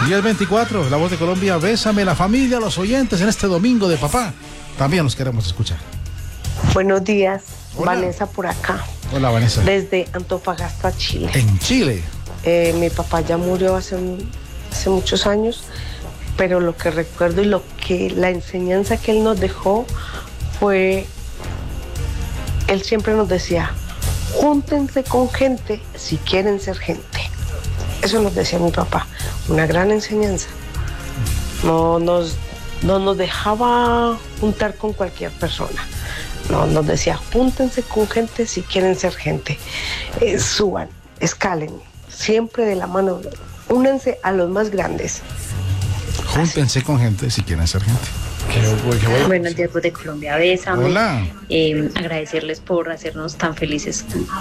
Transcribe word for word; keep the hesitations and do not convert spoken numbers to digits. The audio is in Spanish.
diez veinticuatro, La Voz de Colombia, bésame la familia, los oyentes en este domingo de papá. También los queremos escuchar. Buenos días, Hola. Vanessa por acá. Hola, Vanessa. Desde Antofagasta, Chile. En Chile. Eh, mi papá ya murió hace, hace muchos años, pero lo que recuerdo y lo que la enseñanza que él nos dejó fue, él siempre nos decía, júntense con gente si quieren ser gente. Eso nos decía mi papá, una gran enseñanza. No nos, no nos dejaba juntar con cualquier persona. No, nos decía, júntense con gente si quieren ser gente. Eh, suban, escalen, siempre de la mano. Únanse a los más grandes. Júntense Así. con gente si quieren ser gente. Qué, qué bueno. Buenos días, Voz de Colombia, bésame. Hola. Eh, agradecerles por hacernos tan felices